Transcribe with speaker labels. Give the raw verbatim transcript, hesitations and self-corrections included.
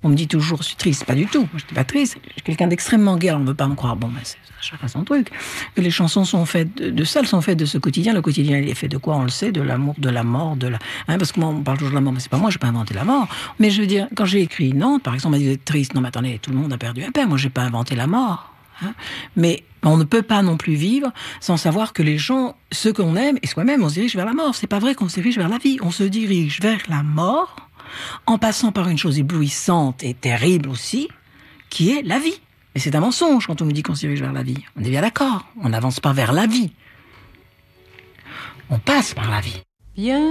Speaker 1: On me dit toujours, je suis triste. Pas du tout. Moi, je n'étais pas triste. Je suis quelqu'un d'extrêmement gai. On ne veut pas me croire. Bon, ben, c'est chacun son truc. Que les chansons sont faites de, de ça, elles sont faites de ce quotidien. Le quotidien, il est fait de quoi? On le sait, de l'amour, de la mort, de la. Hein, parce que moi, on parle toujours de la mort, mais c'est pas moi. J'ai pas inventé la mort. Mais je veux dire, quand j'ai écrit Nantes, par exemple, on m'a dit, vous êtes triste. Non, mais attendez, tout le monde a perdu un père. Moi, j'ai pas inventé la mort. Hein, mais on ne peut pas non plus vivre sans savoir que les gens, ceux qu'on aime, et soi-même, on se dirige vers la mort. C'est pas vrai qu'on se dirige vers la vie. On se dirige vers la mort en passant par une chose éblouissante et terrible aussi, qui est la vie. Et c'est un mensonge quand on nous dit qu'on se dirige vers la vie. On est bien d'accord. On n'avance pas vers la vie. On passe par la vie.
Speaker 2: Bien.